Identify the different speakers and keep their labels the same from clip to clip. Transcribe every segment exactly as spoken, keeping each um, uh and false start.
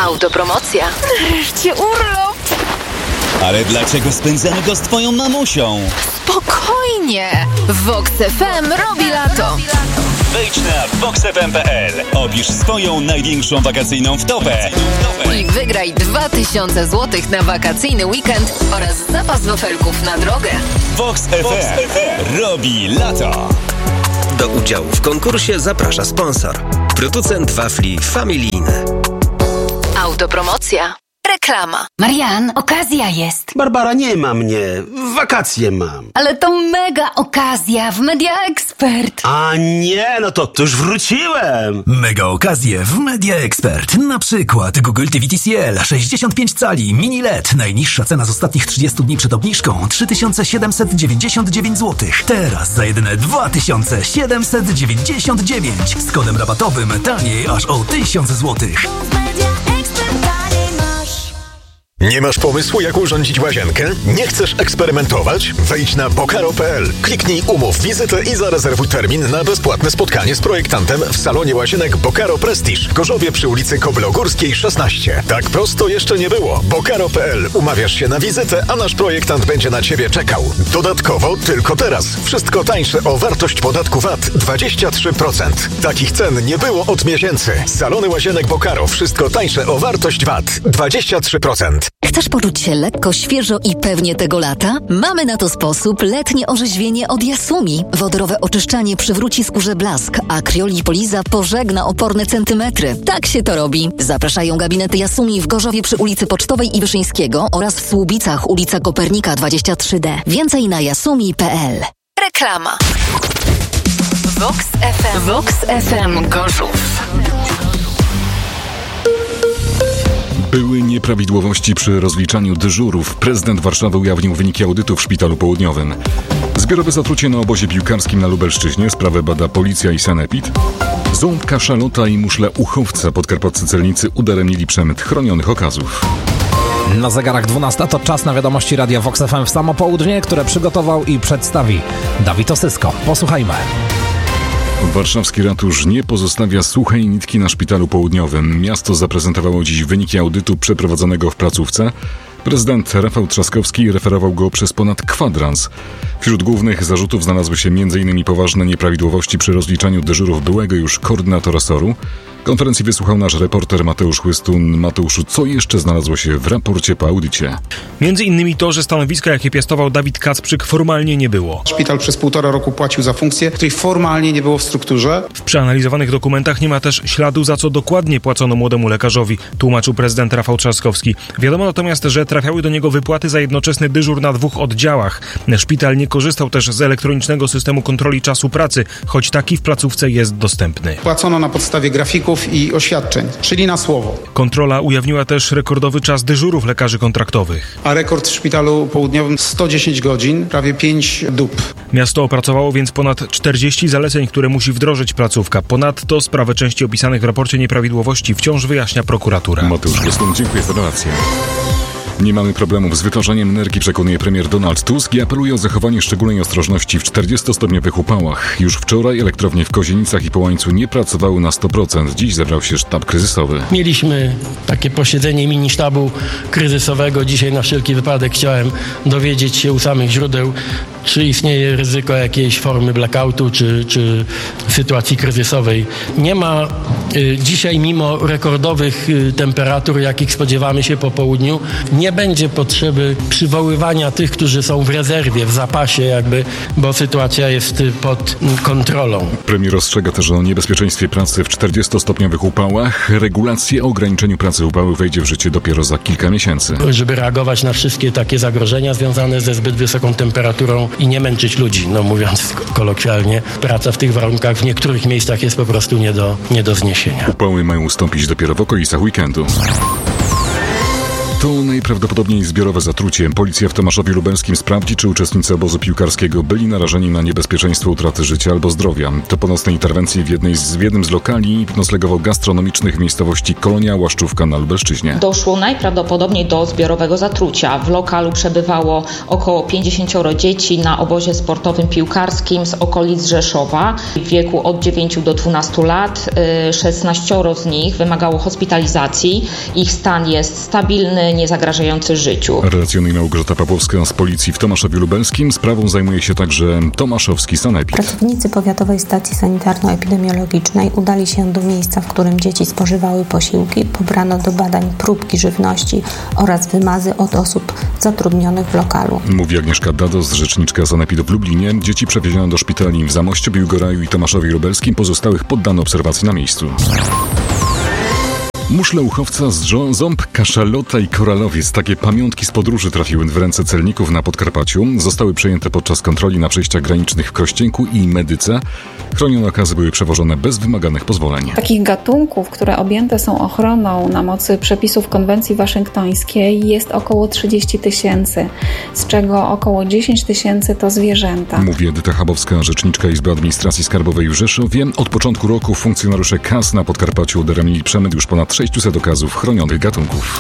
Speaker 1: Autopromocja.
Speaker 2: Nareszcie urlop.
Speaker 3: Ale dlaczego spędzamy go z twoją mamusią?
Speaker 2: Spokojnie. Vox F M robi lato.
Speaker 3: Wejdź na vox f m kropka p l. Obierz swoją największą wakacyjną wtopę.
Speaker 2: I wygraj dwa tysiące złotych na wakacyjny weekend oraz zapas wafelków na drogę.
Speaker 3: Vox F M robi lato.
Speaker 4: Do udziału w konkursie zaprasza sponsor. Producent wafli familijne.
Speaker 2: Autopromocja. Reklama.
Speaker 5: Marian, okazja jest.
Speaker 6: Barbara, nie ma mnie. Wakacje mam.
Speaker 5: Ale to mega okazja w Media Expert.
Speaker 6: A nie, no to, to już wróciłem.
Speaker 7: Mega okazje w Media Expert. Na przykład Google T V T C L sześćdziesiąt pięć cali mini L E D. Najniższa cena z ostatnich trzydziestu dni przed obniżką trzy tysiące siedemset dziewięćdziesiąt dziewięć złotych. Teraz za jedyne dwa tysiące siedemset dziewięćdziesiąt dziewięć. Z kodem rabatowym taniej aż o tysiąc złotych.
Speaker 8: Nie masz pomysłu, jak urządzić łazienkę? Nie chcesz eksperymentować? Wejdź na bokaro kropka p l. Kliknij umów wizytę i zarezerwuj termin na bezpłatne spotkanie z projektantem w salonie łazienek Bokaro Prestige w Gorzowie przy ulicy Koblogórskiej szesnaście. Tak prosto jeszcze nie było. bokaro kropka p l. Umawiasz się na wizytę, a nasz projektant będzie na Ciebie czekał. Dodatkowo tylko teraz. Wszystko tańsze o wartość podatku V A T dwadzieścia trzy procent. Takich cen nie było od miesięcy. Salony łazienek Bokaro. Wszystko tańsze o wartość V A T dwadzieścia trzy procent.
Speaker 9: Chcesz poczuć się lekko, świeżo i pewnie tego lata? Mamy na to sposób. Letnie orzeźwienie od Yasumi. Wodorowe oczyszczanie przywróci skórze blask, a kriolipoliza pożegna oporne centymetry. Tak się to robi. Zapraszają gabinety Yasumi w Gorzowie przy ulicy Pocztowej i Wyszyńskiego oraz w Słubicach, ulica Kopernika dwadzieścia trzy D. Więcej na yasumi kropka p l.
Speaker 2: Reklama. Vox F M. Vox F M Gorzów.
Speaker 10: Były nieprawidłowości przy rozliczaniu dyżurów. Prezydent Warszawy ujawnił wyniki audytu w Szpitalu Południowym. Zbiorowe zatrucie na obozie piłkarskim na Lubelszczyźnie. Sprawę bada policja i sanepid. Ząb, kaszalota i muszle uchowca. Podkarpaccy celnicy udaremnili przemyt chronionych okazów.
Speaker 11: Na zegarach dwunasta to czas na wiadomości Radia Vox F M w samo południe, które przygotował i przedstawi Dawid Osysko. Posłuchajmy.
Speaker 10: Warszawski ratusz nie pozostawia suchej nitki na Szpitalu Południowym. Miasto zaprezentowało dziś wyniki audytu przeprowadzonego w placówce. Prezydent Rafał Trzaskowski referował go przez ponad kwadrans. Wśród głównych zarzutów znalazły się m in poważne nieprawidłowości przy rozliczaniu dyżurów byłego już koordynatora S O R-u. Konferencji wysłuchał nasz reporter Mateusz Chłystun. Mateuszu, co jeszcze znalazło się w raporcie po audycie?
Speaker 12: Między innymi to, że stanowiska, jakie piastował Dawid Kacprzyk, formalnie nie było.
Speaker 13: Szpital przez półtora roku płacił za funkcję, której formalnie nie było w strukturze.
Speaker 12: W przeanalizowanych dokumentach nie ma też śladu, za co dokładnie płacono młodemu lekarzowi, tłumaczył prezydent Rafał Trzaskowski. Wiadomo natomiast, że trafiały do niego wypłaty za jednoczesny dyżur na dwóch oddziałach. Szpital nie korzystał też z elektronicznego systemu kontroli czasu pracy, choć taki w placówce jest dostępny.
Speaker 13: Płacono na podstawie grafików i oświadczeń, czyli na słowo.
Speaker 12: Kontrola ujawniła też rekordowy czas dyżurów lekarzy kontraktowych.
Speaker 13: A rekord w Szpitalu Południowym sto dziesięć godzin, prawie pięć dób.
Speaker 12: Miasto opracowało więc ponad czterdzieści zaleceń, które musi wdrożyć placówka. Ponadto sprawę części opisanych w raporcie nieprawidłowości wciąż wyjaśnia prokuratura.
Speaker 10: Mateusz Chłystun, dziękuję za relację. Nie mamy problemów z wytwarzaniem energii, przekonuje premier Donald Tusk i apeluje o zachowanie szczególnej ostrożności w czterdziestostopniowych upałach. Już wczoraj elektrownie w Kozienicach i Połańcu nie pracowały na sto procent. Dziś zebrał się sztab kryzysowy.
Speaker 14: Mieliśmy takie posiedzenie mini sztabu kryzysowego. Dzisiaj na wszelki wypadek chciałem dowiedzieć się u samych źródeł, czy istnieje ryzyko jakiejś formy blackoutu, czy, czy sytuacji kryzysowej. Nie ma y, dzisiaj, mimo rekordowych y, temperatur, jakich spodziewamy się po południu, nie będzie potrzeby przywoływania tych, którzy są w rezerwie, w zapasie jakby, bo sytuacja jest pod kontrolą.
Speaker 10: Premier ostrzega też o niebezpieczeństwie pracy w czterdziestostopniowych upałach. Regulacja o ograniczeniu pracy upału wejdzie w życie dopiero za kilka miesięcy.
Speaker 14: Żeby reagować na wszystkie takie zagrożenia związane ze zbyt wysoką temperaturą i nie męczyć ludzi, no mówiąc kolokwialnie, praca w tych warunkach w niektórych miejscach jest po prostu nie do, nie do zniesienia.
Speaker 10: Upały mają ustąpić dopiero w okolicach weekendu. To najprawdopodobniej zbiorowe zatrucie. Policja w Tomaszowie Lubelskim sprawdzi, czy uczestnicy obozu piłkarskiego byli narażeni na niebezpieczeństwo utraty życia albo zdrowia. To po nocnej interwencji w, jednej z, w jednym z lokali noclegowo-gastronomicznych w miejscowości Kolonia Łaszczówka na Lubelszczyźnie.
Speaker 1: Doszło najprawdopodobniej do zbiorowego zatrucia. W lokalu przebywało około pięćdziesięcioro dzieci na obozie sportowym piłkarskim z okolic Rzeszowa w wieku od dziewięciu do dwunastu lat. szesnaścioro z nich wymagało hospitalizacji. Ich stan jest stabilny, niezagrażający życiu.
Speaker 10: Relacjonuje Małgorzata Pawłowska z Policji w Tomaszowie Lubelskim. Sprawą zajmuje się także tomaszowski sanepid.
Speaker 15: Pracownicy Powiatowej Stacji Sanitarno-Epidemiologicznej udali się do miejsca, w którym dzieci spożywały posiłki. Pobrano do badań próbki żywności oraz wymazy od osób zatrudnionych w lokalu.
Speaker 10: Mówi Agnieszka Dados, rzeczniczka sanepidu w Lublinie. Dzieci przewieziono do szpitali w Zamościu, Biłgoraju i Tomaszowie Lubelskim. Pozostałych poddano obserwacji na miejscu. Muszle uchowca, ząb, kaszalota i koralowiec. Takie pamiątki z podróży trafiły w ręce celników na Podkarpaciu. Zostały przejęte podczas kontroli na przejściach granicznych w Krościenku i Medyce. Chronione okazy były przewożone bez wymaganych pozwoleń.
Speaker 16: Takich gatunków, które objęte są ochroną na mocy przepisów konwencji waszyngtońskiej, jest około trzydzieści tysięcy, z czego około dziesięć tysięcy to zwierzęta.
Speaker 10: Mówi Edyta Chabowska, rzeczniczka Izby Administracji Skarbowej w Rzeszowie. Od początku roku funkcjonariusze K A S na Podkarpaciu udaremnili przemyt już ponad sześćset okazów chronionych gatunków.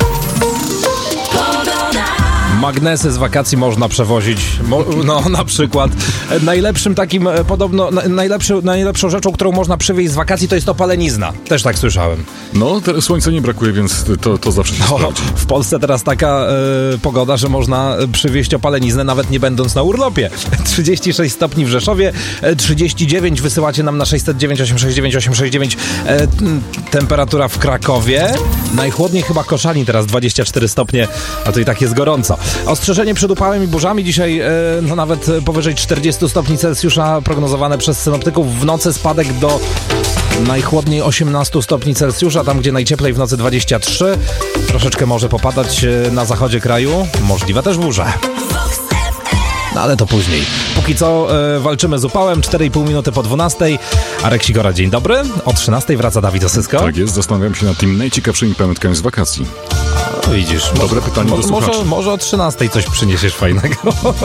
Speaker 11: Magnesy z wakacji można przewozić, no na przykład najlepszym takim podobno, najlepszy, najlepszą rzeczą, którą można przywieźć z wakacji, to jest opalenizna. Też tak słyszałem.
Speaker 10: No, teraz słońca nie brakuje, więc to, to zawsze się no, sprawdzi.
Speaker 11: W Polsce teraz taka y, pogoda, że można przywieźć opaleniznę nawet nie będąc na urlopie. trzydzieści sześć stopni w Rzeszowie, trzydzieści dziewięć wysyłacie nam na sześćset dziewięć osiem sześć dziewięć osiem sześć dziewięć. E, temperatura w Krakowie. Najchłodniej chyba Koszalin teraz dwadzieścia cztery stopnie, a to i tak jest gorąco. Ostrzeżenie przed upałem i burzami. Dzisiaj e, no nawet powyżej czterdzieści stopni Celsjusza prognozowane przez synoptyków. W nocy spadek do najchłodniej osiemnaście stopni Celsjusza, tam gdzie najcieplej w nocy dwadzieścia trzy. Troszeczkę może popadać na zachodzie kraju. Możliwe też burze. No ale to później. Póki co e, walczymy z upałem. cztery i pół minuty po dwunastej. Arek Sigora, dzień dobry. O trzynastej wraca Dawid Osysko.
Speaker 10: Tak jest, zastanawiam się nad tymi najciekawszymi pamiątkami z wakacji.
Speaker 11: O, widzisz.
Speaker 10: Dobre pytanie
Speaker 11: mo-
Speaker 10: do słuchaczy.
Speaker 11: Może, może o trzynastej coś przyniesiesz fajnego.